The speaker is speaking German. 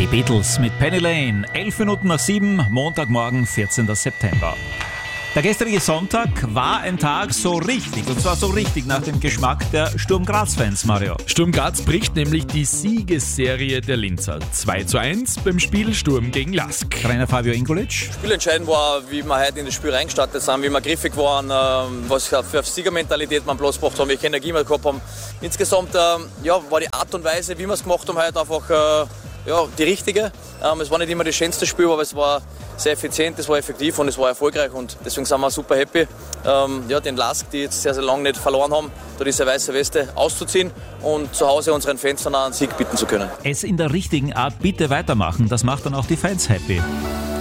Die Beatles mit Penny Lane, 11 Minuten nach 7, Montagmorgen, 14. September. Der gestrige Sonntag war ein Tag so richtig, und zwar so richtig nach dem Geschmack der Sturm Graz-Fans, Mario. Sturm Graz bricht nämlich die Siegesserie der Linzer. 2:1 beim Spiel Sturm gegen Lask. Trainer Fabio Ingulic. Spielentscheidend war, wie wir heute in das Spiel reingestartet sind, wie wir griffig waren, was für Siegermentalität wir am Platz gebracht haben, welche Energie wir gehabt haben. Insgesamt war die Art und Weise, wie wir es gemacht haben, heute einfach die richtige. Es war nicht immer das schönste Spiel, aber es war sehr effizient, es war effektiv und es war erfolgreich und deswegen sind wir super happy, den Lask, die jetzt sehr, sehr lange nicht verloren haben, da diese weiße Weste auszuziehen und zu Hause unseren Fans dann auch einen Sieg bieten zu können. Es in der richtigen Art bitte weitermachen, das macht dann auch die Fans happy.